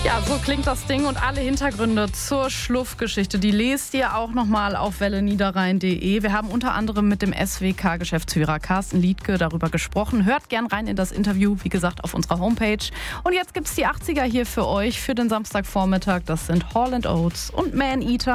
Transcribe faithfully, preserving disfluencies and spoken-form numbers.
Ja, so klingt das Ding und alle Hintergründe zur Schluffgeschichte, die lest ihr auch nochmal auf welle niederrhein punkt de. Wir haben unter anderem mit dem S W K-Geschäftsführer Carsten Liedtke darüber gesprochen. Hört gern rein in das Interview, wie gesagt, auf unserer Homepage. Und jetzt gibt's die achtziger hier für euch für den Samstagvormittag. Das sind Hall and Oates und Man Eater.